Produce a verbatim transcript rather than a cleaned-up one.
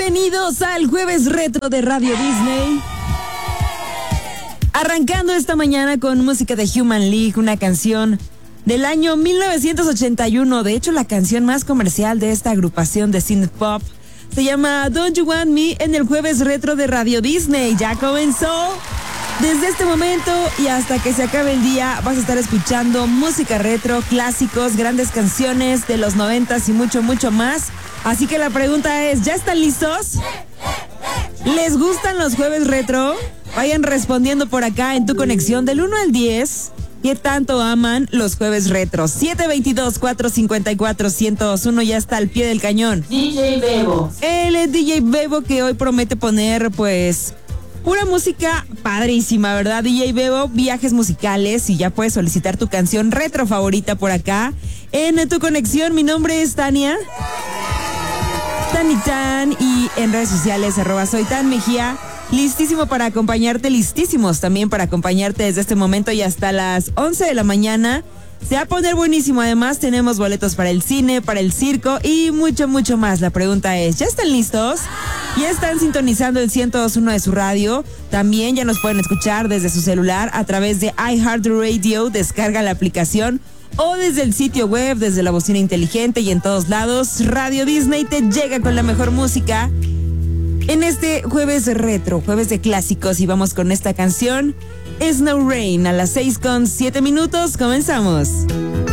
Bienvenidos al Jueves Retro de Radio Disney. Arrancando esta mañana con música de Human League, una canción del año mil novecientos ochenta y uno. De hecho, la canción más comercial de esta agrupación de synth pop se llama Don't You Want Me en el Jueves Retro de Radio Disney. Ya comenzó. Desde este momento y hasta que se acabe el día vas a estar escuchando música retro, clásicos, grandes canciones de los noventas y mucho, mucho más. Así que la pregunta es, ¿ya están listos? ¿Les gustan los jueves retro? Vayan respondiendo por acá en tu conexión del uno al diez. ¿Qué tanto aman los jueves retro? siete dos dos, cuatro cinco cuatro, uno cero dos uno ya está al pie del cañón. D J Bebo. Él es D J Bebo, que hoy promete poner pues pura música padrísima, ¿verdad? D J Bebo, viajes musicales, y ya puedes solicitar tu canción retro favorita por acá en tu conexión. Mi nombre es Tania Tani Tan, y en redes sociales arroba soy Tan Mejía. Listísimo para acompañarte, listísimos también para acompañarte desde este momento y hasta las once de la mañana. Se va a poner buenísimo. Además tenemos boletos para el cine, para el circo y mucho, mucho más. La pregunta es, ¿ya están listos? ¿Ya están sintonizando el ciento dos punto uno de su radio? También ya nos pueden escuchar desde su celular a través de iHeartRadio. Descarga la aplicación o desde el sitio web, desde la bocina inteligente y en todos lados. Radio Disney te llega con la mejor música en este jueves retro, jueves de clásicos, y vamos con esta canción, Snow Rain, a las seis con siete minutos. Comenzamos.